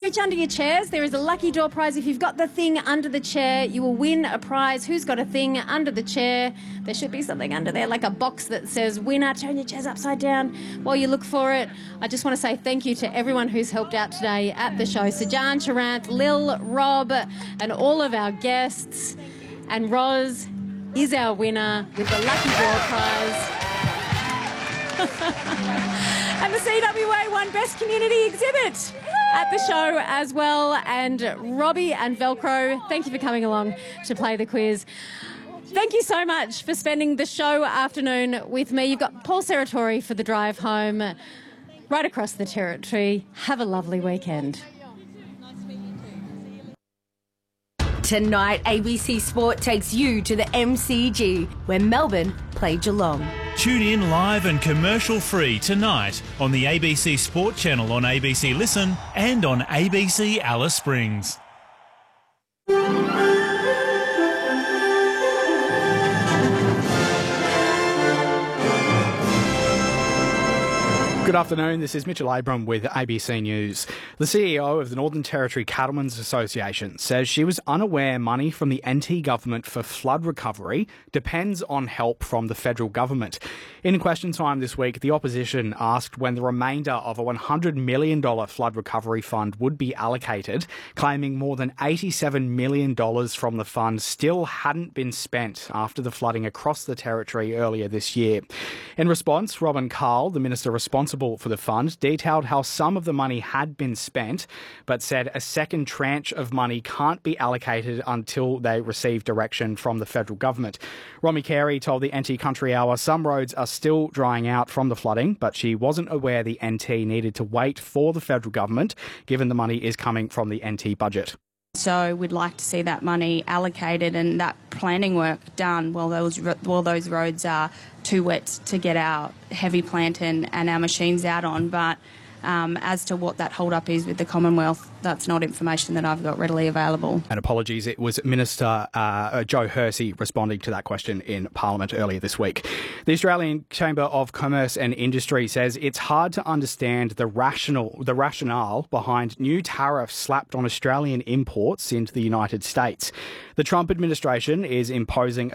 reach under your chairs. There is a lucky door prize. If you've got the thing under the chair, you will win a prize. Who's got a thing under the chair? There should be something under there, like a box that says winner. Turn your chairs upside down while you look for it. I just want to say thank you to everyone who's helped out today at the show. Sajan Charant, Lil, Rob, and all of our guests. And Roz is our winner with the lucky door prize. And the CWA won Best Community Exhibit at the show as well. And Robbie and Velcro, thank you for coming along to play the quiz. Thank you so much for spending the show afternoon with me. You've got Paul Serratori for the drive home right across the territory. Have a lovely weekend. Tonight, ABC Sport takes you to the MCG, where Melbourne play Geelong. Tune in live and commercial-free tonight on the ABC Sport channel on ABC Listen and on ABC Alice Springs. Good afternoon, this is Mitchell Abram with ABC News. The CEO of the Northern Territory Cattlemen's Association says she was unaware money from the NT government for flood recovery depends on help from the federal government. In Question Time this week, the opposition asked when the remainder of a $100 million flood recovery fund would be allocated, claiming more than $87 million from the fund still hadn't been spent after the flooding across the territory earlier this year. In response, Robin Carl, the minister responsible for the fund, detailed how some of the money had been spent, but said a second tranche of money can't be allocated until they receive direction from the federal government. Romy Carey told the NT Country Hour some roads are still drying out from the flooding, but she wasn't aware the NT needed to wait for the federal government, given the money is coming from the NT budget. So we'd like to see that money allocated and that planning work done while those roads are too wet to get our heavy plant and our machines out on. But as to what that hold-up is with the Commonwealth, that's not information that I've got readily available. And apologies, it was Minister Joe Hersey responding to that question in Parliament earlier this week. The Australian Chamber of Commerce and Industry says it's hard to understand the rationale behind new tariffs slapped on Australian imports into the United States. The Trump administration is imposing a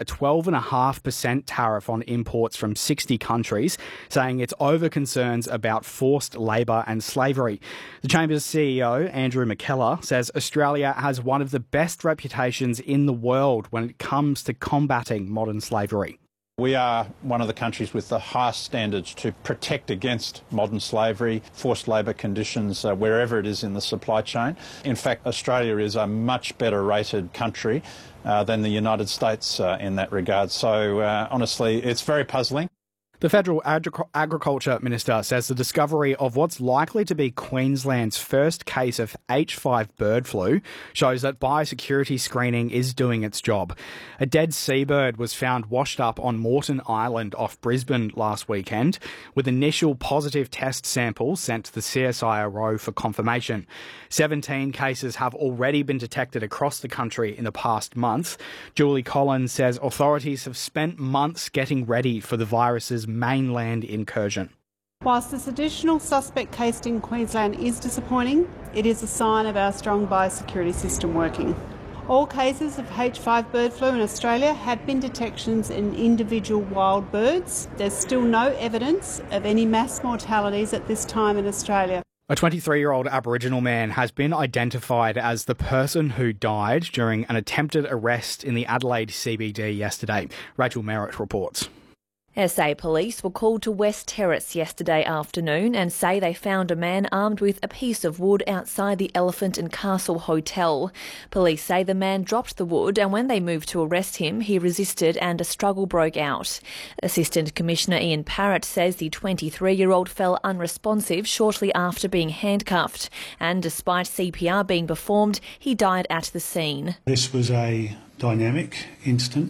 12.5% tariff on imports from 60 countries, saying it's over concerns about forced labour and slavery. The Chamber's CEO, Andrew McKellar, says Australia has one of the best reputations in the world when it comes to combating modern slavery. We are one of the countries with the highest standards to protect against modern slavery, forced labour conditions, wherever it is in the supply chain. In fact, Australia is a much better rated country than the United States in that regard. So honestly, it's very puzzling. The Federal Agriculture Minister says the discovery of what's likely to be Queensland's first case of H5 bird flu shows that biosecurity screening is doing its job. A dead seabird was found washed up on Moreton Island off Brisbane last weekend, with initial positive test samples sent to the CSIRO for confirmation. 17 cases have already been detected across the country in the past month. Julie Collins says authorities have spent months getting ready for the virus's mainland incursion. Whilst this additional suspect case in Queensland is disappointing, it is a sign of our strong biosecurity system working. All cases of H5 bird flu in Australia have been detections in individual wild birds. There's still no evidence of any mass mortalities at this time in Australia. A 23-year-old Aboriginal man has been identified as the person who died during an attempted arrest in the Adelaide CBD yesterday. Rachel Merritt reports. SA police were called to West Terrace yesterday afternoon and say they found a man armed with a piece of wood outside the Elephant and Castle Hotel. Police say the man dropped the wood and when they moved to arrest him, he resisted and a struggle broke out. Assistant Commissioner Ian Parrott says the 23-year-old fell unresponsive shortly after being handcuffed and despite CPR being performed, he died at the scene. This was a dynamic incident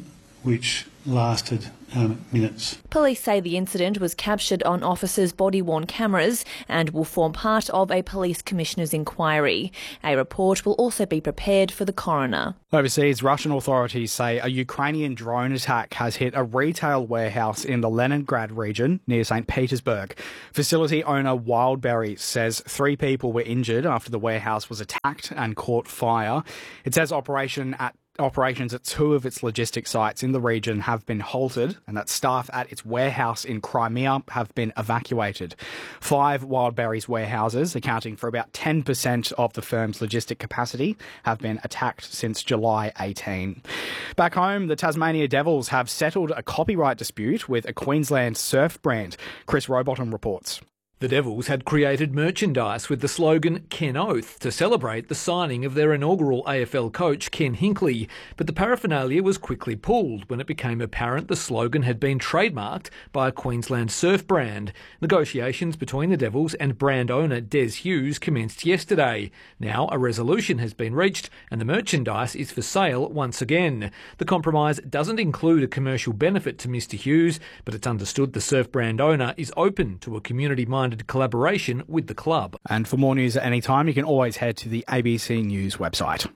which lasted minutes. Police say the incident was captured on officers' body-worn cameras and will form part of a police commissioner's inquiry. A report will also be prepared for the coroner. Overseas, Russian authorities say a Ukrainian drone attack has hit a retail warehouse in the Leningrad region near St. Petersburg. Facility owner Wildberries says 3 people were injured after the warehouse was attacked and caught fire. It says operations at 2 of its logistic sites in the region have been halted and that staff at its warehouse in Crimea have been evacuated. 5 Wildberries warehouses, accounting for about 10% of the firm's logistic capacity, have been attacked since July 18. Back home, the Tasmania Devils have settled a copyright dispute with a Queensland surf brand. Chris Rowbottom reports. The Devils had created merchandise with the slogan Ken Oath to celebrate the signing of their inaugural AFL coach Ken Hinkley, but the paraphernalia was quickly pulled when it became apparent the slogan had been trademarked by a Queensland surf brand. Negotiations between the Devils and brand owner Des Hughes commenced yesterday. Now a resolution has been reached and the merchandise is for sale once again. The compromise doesn't include a commercial benefit to Mr Hughes, but it's understood the surf brand owner is open to a community-minded collaboration with the club. And for more news at any time, you can always head to the ABC News website.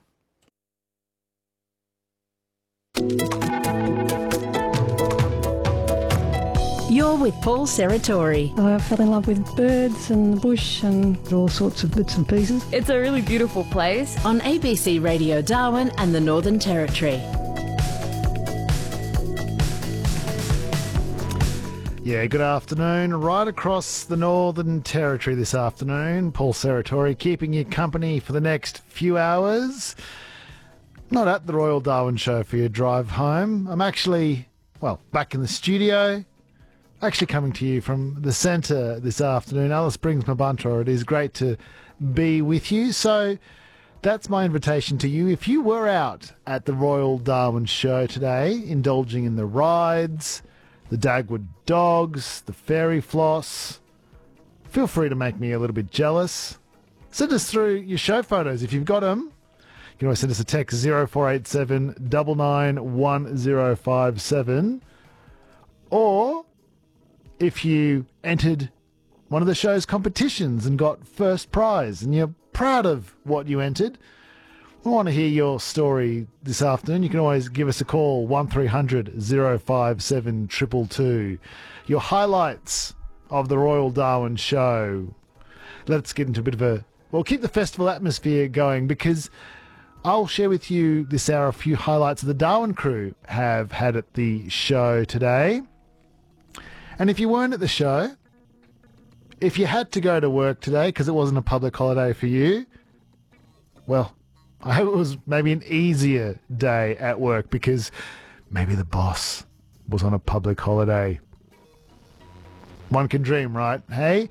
You're with Paul Serratori. I fell in love with birds and the bush and all sorts of bits and pieces. It's a really beautiful place. On ABC Radio Darwin and the Northern Territory. Yeah, good afternoon. Right across the Northern Territory this afternoon, Paul Serratori keeping you company for the next few hours. Not at the Royal Darwin Show for your drive home. I'm actually, back in the studio. Actually coming to you from the centre this afternoon, Alice Springs, Mabunta. It is great to be with you. So that's my invitation to you. If you were out at the Royal Darwin Show today, indulging in the rides, the Dagwood dogs, the fairy floss, feel free to make me a little bit jealous. Send us through your show photos if you've got them. You can always send us a text 0487 991057. Or if you entered one of the show's competitions and got first prize and you're proud of what you entered, we want to hear your story this afternoon. You can always give us a call, 1300 057 222. Your highlights of the Royal Darwin Show. Let's get into a bit of keep the festival atmosphere going, because I'll share with you this hour a few highlights the Darwin crew have had at the show today. And if you weren't at the show, if you had to go to work today because it wasn't a public holiday for you, I hope it was maybe an easier day at work because maybe the boss was on a public holiday. One can dream, right? Hey,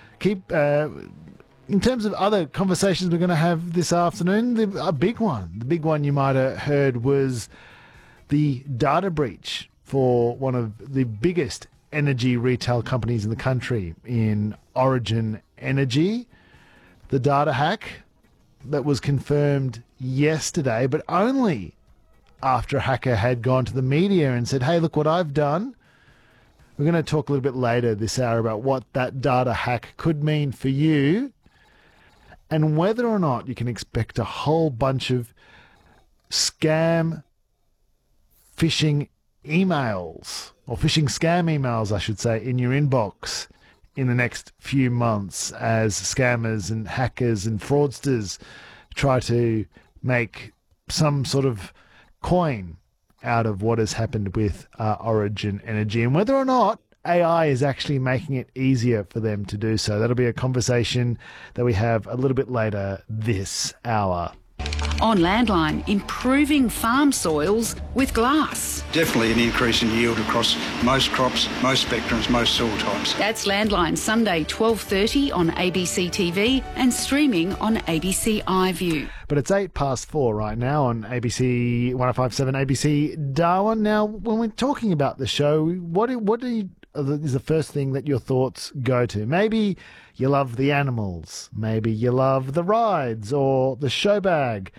in terms of other conversations we're going to have this afternoon, a big one. The big one you might have heard was the data breach for one of the biggest energy retail companies in the country, in Origin Energy. The data hack that was confirmed yesterday, but only after a hacker had gone to the media and said, hey, look what I've done. We're going to talk a little bit later this hour about what that data hack could mean for you and whether or not you can expect a whole bunch of scam phishing emails, or phishing scam emails, I should say, in your inbox in the next few months as scammers and hackers and fraudsters try to make some sort of coin out of what has happened with Origin Energy, and whether or not AI is actually making it easier for them to do so. That'll be a conversation that we have a little bit later this hour. On Landline, improving farm soils with glass. Definitely an increase in yield across most crops, most spectrums, most soil types. That's Landline, Sunday 12:30 on ABC TV and streaming on ABC iView. But it's 4:08 right now on ABC 105.7 ABC Darwin. Now, when we're talking about the show, what is the first thing that your thoughts go to? Maybe you love the animals. Maybe you love the rides or the show bag.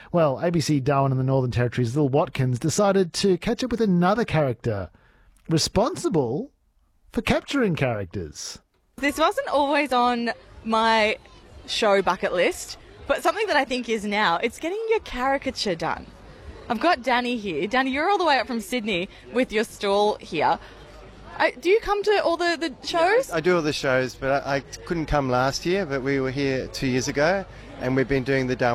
Well, ABC Darwin in the Northern Territory's Lil Watkins decided to catch up with another character responsible for capturing characters. This wasn't always on my show bucket list, but something that I think is now, it's getting your caricature done. I've got Danny here. Danny, you're all the way up from Sydney with your stall here. Do you come to all the shows? I do all the shows, but I couldn't come last year, but we were here 2 years ago, and we've been doing the Darwin